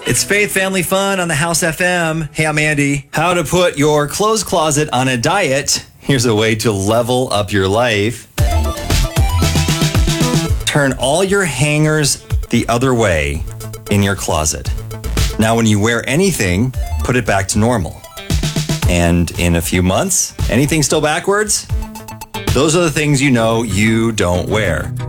It's Faith Family Fun on the House FM. Hey, I'm Andy. How to put your clothes closet on a diet. Here's a way to level up your life. Turn all your hangers the other way in your closet. Now, when you wear anything, put it back to normal. And in a few months, anything still backwards? Those are the things you know you don't wear.